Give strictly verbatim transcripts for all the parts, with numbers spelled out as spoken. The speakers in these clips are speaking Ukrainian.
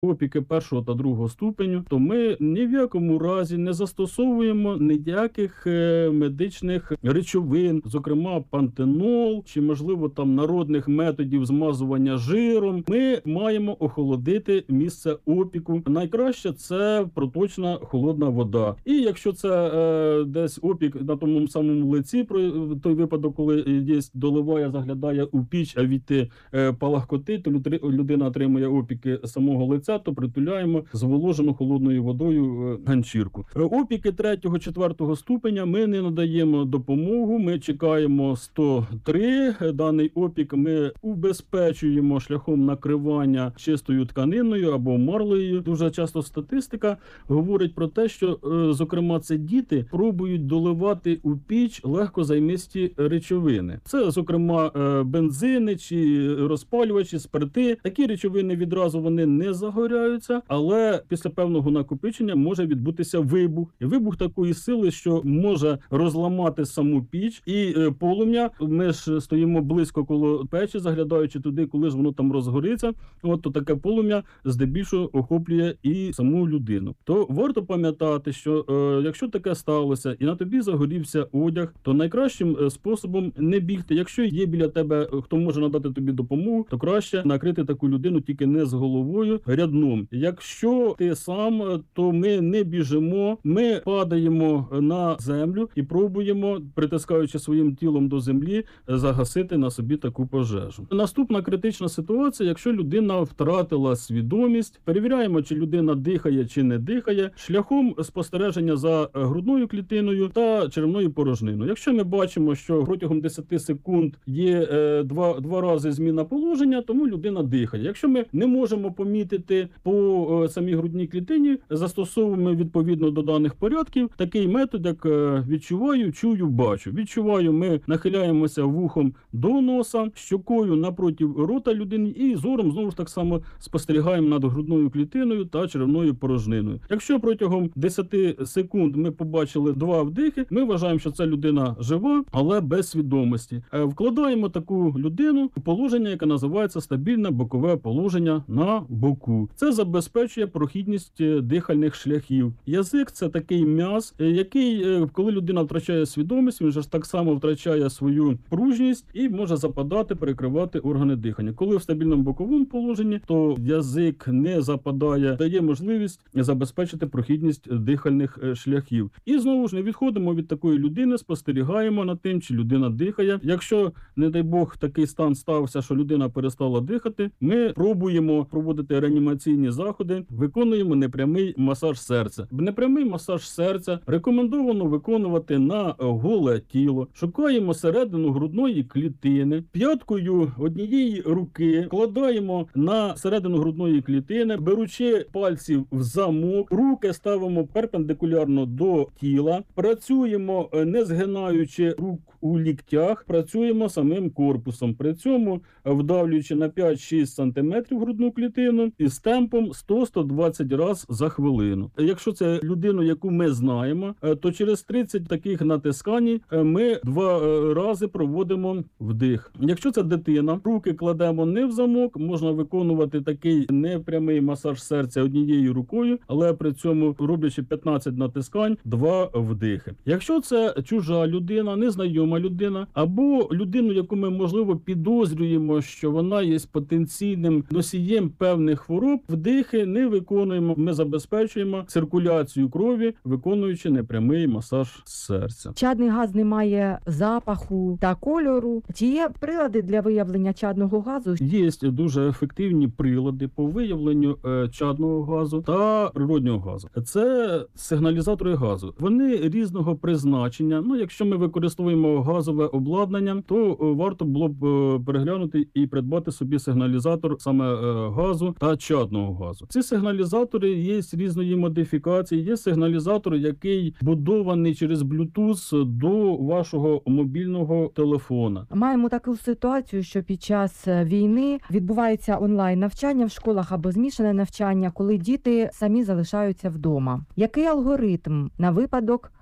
опіки першого та другого ступеню, то ми ні в якому разі не застосовуємо ніяких е, медичних речовин, зокрема пантенол чи, можливо, там народних методів змазування жиром. Ми маємо охолодити місце опіку. Найкраще це проточна холодна вода. І якщо це е, десь опік на тому самому лиці, про той випадок, коли є доливає, заглядає у піч, а відти е, палахкотить, то людина отримує опіки самого лиця, то притуляємо зволожену холодною водою ганчірку. Опіки третього-четвертого ступеня ми не надаємо допомогу, ми чекаємо сто три. Даний опік ми убезпечуємо шляхом накривання чистою тканиною або марлею. Дуже часто статистика говорить про те, що, зокрема, це діти пробують доливати у піч легкозаймисті речовини. Це, зокрема, бензини чи розпалювачі, спирти. Такі речовини відразу вони не загоряються, але після певного накопичення може відбутися вибух. І вибух такої сили, що може розламати саму піч. І полум'я, ми ж стоїмо близько коло печі, заглядаючи туди, коли ж воно там розгориться, от то таке полум'я здебільшого охоплює і саму людину. То варто пам'ятати, що е, якщо таке сталося і на тобі загорівся одяг, то найкращим способом не бігти. Якщо є біля тебе, хто може надати тобі допомогу, то краще накрити таку людину тільки не з головою, рядном. Якщо ти сам, то ми не біжимо, ми падаємо на землю і пробуємо, притискаючи своїм тілом до землі, загасити на собі таку пожежу. Наступна критична ситуація, якщо людина втратила свідомість, перевіряємо, чи людина дихає чи не дихає, шляхом спостереження за грудною клітиною та черевною порожниною. Якщо ми бачимо, що протягом десяти секунд є е, два, два рази зміна положення, тому людина дихає. Якщо ми не можемо помітити по е, самій грудній клітині, застосовуємо відповідно до даних порядків такий метод, як е, відчуваю, чую, бачу. Відчуваю, ми нахиляємося вухом до носа, щокою напроти рота людини і зором знову ж так само спостерігаємо над грудною клітиною та черевною порожниною. Якщо протягом десяти секунд ми побачили два вдихи, ми вважаємо, що це людина жива, але без свідомості. Вкладаємо таку людину у положення, яке називається стабільне бокове положення на боку. Це забезпечує прохідність дихальних шляхів. Язик – це такий м'яз, який, коли людина втрачає свідомість, він ж так само втрачає свою пружність і може западати, перекривати органи дихання. Коли в стабільному боковому положенні, то язик не западає, дає можливість забезпечити прохідність дихальних шляхів. І знову ж не відходимо від такої людини, спостерігаємо над тим, чи людина дихає. Якщо, не дай Бог, такий стан стався, що людина перестала дихати, ми пробуємо проводити реанімаційні заходи, виконуємо непрямий масаж серця. Непрямий масаж серця рекомендовано виконувати на голе тіло. Шукаємо середину грудної клітини, п'яткою однієї руки вкладаємо на середину грудної клітини, беручи пальців в замок, руки ставимо перпендикулярно до тіла, працюємо не згинаючи рук у ліктях, працюємо самим корпусом, при цьому вдавлюючи на п'ять-шість сантиметрів грудну клітину із темпом сто - сто двадцять разів за хвилину. Якщо це людину, яку ми знаємо, то через тридцять таких натискань ми два рази проводимо вдих. Якщо це дитина, руки кладемо не в замок, можна виконувати такий непрямий масаж серця однією рукою, але при цьому роблячи п'ятнадцять натискань, два вдихи. Якщо це чужа людина, незнайома людина, або людину, яку ми, можливо, підозрюємо, що вона є потенційним носієм певних хвороб, вдихи не виконуємо, ми забезпечуємо циркуляцію крові, виконуючи непрямий масаж серця. Чадний газ не має запаху та кольору. Чи є прилади для виявлення чадного газу? Є дуже ефективні прилади по виявленню е, чадного газу та природнього газу. Це сигналізатори газу. Вони різного призначення. Ну, якщо ми використовуємо газове обладнання, то е, варто було б е, переглянути і придбати собі сигналізатор саме е, газу та чадного газу. Ці сигналізатори є різної модифікації. Є сигналізатор, який будований через Bluetooth до вашого мобільного телефона. Маємо таку ситуацію, що під час війни відбувається онлайн-навчання в школах або змішане навчання, коли діти самі залишаються вдома. Який алгоритм на випадок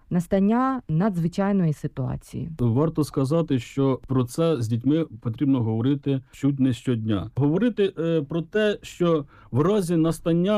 настання надзвичайної ситуації. Варто сказати, що про це з дітьми потрібно говорити чуть не щодня. Говорити е, про те, що в разі настання